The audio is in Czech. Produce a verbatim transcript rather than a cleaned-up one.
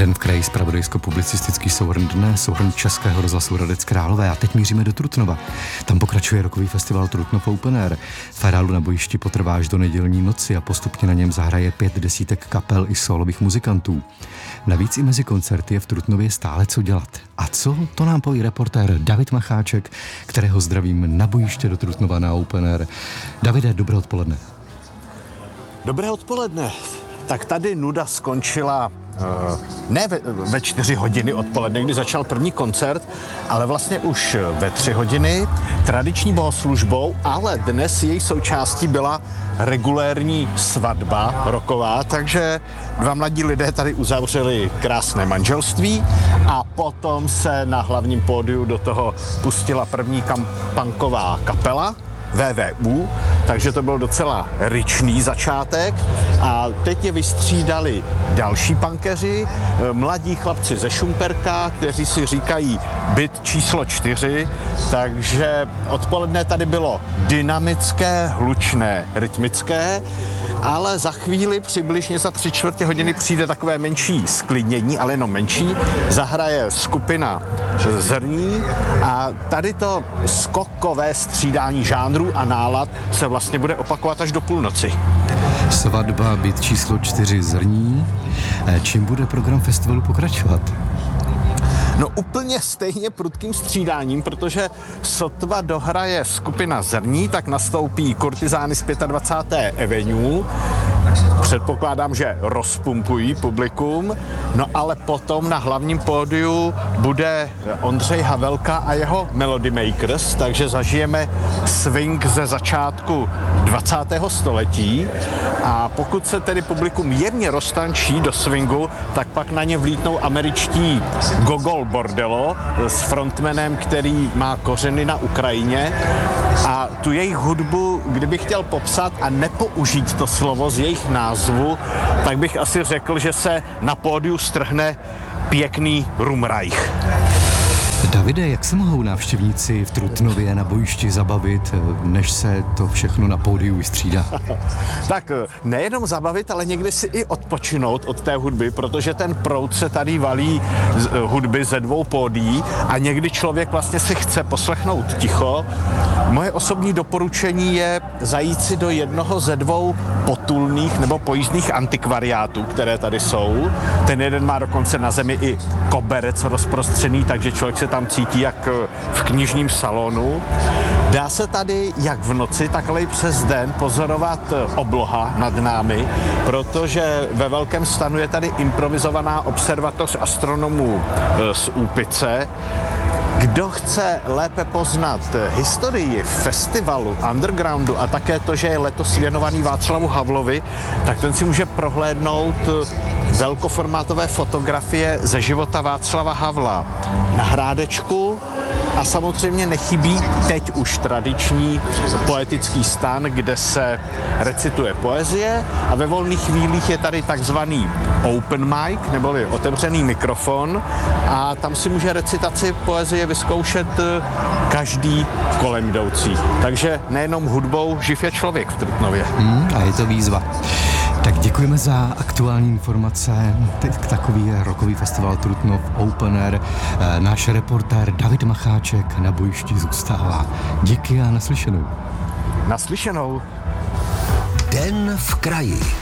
Den v kraji, zpravodajsko-publicistický souhrn dne, souhrn Českého rozhlasu Hradec Králové. A teď míříme do Trutnova. Tam pokračuje rokový festival Trutnov Open Air. V areálu na bojišti potrvá až do nedělní noci a postupně na něm zahraje pět desítek kapel i sólových muzikantů. Navíc i mezi koncerty je v Trutnově stále co dělat. A co, to nám poví reportér David Macháček, kterého zdravím na bojiště do Trutnova na Open Air. Davide, dobré odpoledne. Dobré odpoledne. Tak tady nuda skončila uh, ne ve, ve čtyři hodiny odpoledne, kdy začal první koncert, ale vlastně už ve tři hodiny tradiční bohoslužbou, ale dnes její součástí byla regulérní svatba roková, takže dva mladí lidé tady uzavřeli krásné manželství a potom se na hlavním pódiu do toho pustila první kam- punková kapela V V U, takže to byl docela ryčný začátek a teď je vystřídali další punkeři, mladí chlapci ze Šumperka, kteří si říkají byt číslo čtyři, takže odpoledne tady bylo dynamické, hlučné, rytmické, ale za chvíli, přibližně za tři čtvrtě hodiny přijde takové menší sklidnění, ale jenom menší, zahraje skupina Zrní a tady to skokové střídání žánrů a nálad se vlastně bude opakovat až do půlnoci. Svatba, byt číslo čtyři Zrní. Čím bude program festivalu pokračovat? No úplně stejně prudkým střídáním, protože sotva dohraje skupina Zrní, tak nastoupí kurtizány z dvacáté páté Avenue. Předpokládám, že rozpumpují publikum, no ale potom na hlavním pódiu bude Ondřej Havelka a jeho Melody Makers, takže zažijeme swing ze začátku dvacátého století a pokud se tedy publikum jemně roztančí do swingu, tak pak na ně vlítnou američtí Gogol Bordello s frontmanem, který má kořeny na Ukrajině a tu jejich hudbu, kdybych chtěl popsat a nepoužít to slovo z jejich názvu, tak bych asi řekl, že se na pódiu strhne pěkný Rumreich. Davide, jak se mohou návštěvníci v Trutnově na bojišti zabavit, než se to všechno na pódiu vystřídá? Tak nejenom zabavit, ale někdy si i odpočinout od té hudby, protože ten proud se tady valí z hudby ze dvou pódií a někdy člověk vlastně si chce poslechnout ticho. Moje osobní doporučení je zajít si do jednoho ze dvou potulných nebo pojízdných antikvariátů, které tady jsou. Ten jeden má dokonce na zemi i koberec rozprostřený, takže člověk se tam cítí jak v knižním salonu. Dá se tady jak v noci, tak i přes den pozorovat obloha nad námi, protože ve Velkém stanu je tady improvizovaná observatoř astronomů z Úpice. Kdo chce lépe poznat historii festivalu, undergroundu a také to, že je letos věnovaný Václavu Havlovi, tak ten si může prohlédnout velkoformátové fotografie ze života Václava Havla na Hrádečku a samozřejmě nechybí teď už tradiční poetický stan, kde se recituje poezie a ve volných chvílích je tady takzvaný open mic, neboli otevřený mikrofon a tam si může recitaci poezie vyzkoušet každý kolem jdoucí. Takže nejenom hudbou živ je člověk v Trutnově. Hmm, a je to výzva. Tak děkujeme za aktuální informace. Teď takový je rokový festival Trutnov Open Air. Náš reportér David Macháček na bojišti zůstává. Díky a naslyšenou. Naslyšenou. Den v kraji.